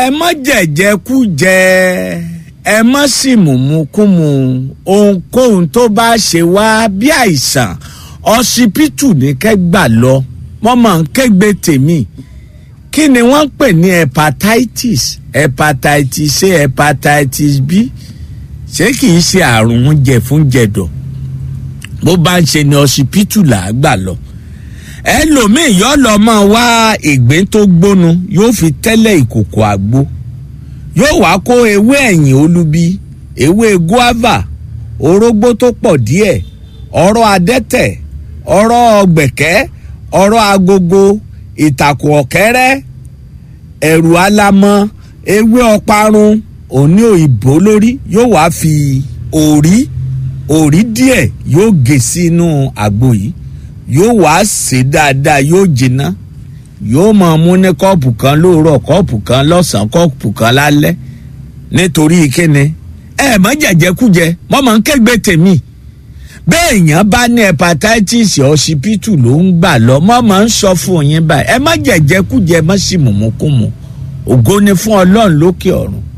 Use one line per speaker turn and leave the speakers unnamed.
má jẹ̀jẹ̀kújẹ ẹ má sì mùmúkúmu ohunkóhun tó bá ṣe wá bí àìsàn ọsibítù ní kẹ́gbà lọ wọ́n máa ń kégbe tèmi kí ni wọ́n ń pè ní hepatitis A hepatitis B ṣé kìí ṣe àrùn jẹ̀fun-jẹ̀dọ̀ bó bá ń ṣe ní ọsibítù là á gbà lọ ẹlòmíì yóò lọ máa wá ìgbín tó gbónu yóò fi tẹ́lẹ̀ ìkòkò àgbo yóò wá kó ewé ẹ̀yìn olubi ewé guava orógbó tó pọ̀ díẹ̀ ọ̀rọ̀ adẹ́tẹ̀ ọ̀rọ̀ ọ̀gbẹ̀kẹ́ ọ̀rọ̀ agogo ìtàkùn ọ̀kẹ́rẹ́ ẹ̀rù alamọ ewé ọparun òní òyìnbó lórí yóò wá fi òrí díẹ̀ yóò gé sínú àgbo yìí yóò wá sè dáadáa yóò jiná yóò máa mú ní kọ́ọ̀pù kan lóòrọ̀ kọ́ọ̀pù kan lọ́sàn-án kọ́ọ̀pù kan lálẹ́ nítorí kíni ẹ má jẹ̀jẹ̀kújẹ mọ́ máa ń kẹ́gbẹ́ tèmi bẹ́ẹ̀ èèyàn bá ní hepatitis ọsibítù ló ń gbà lọ mọ́ máa ń sọ fún yín báyìí ẹ má jẹ̀jẹ̀kújẹ má sì mùmúkùmù ògo ni fún Ọlọ́run lókè ọ̀run.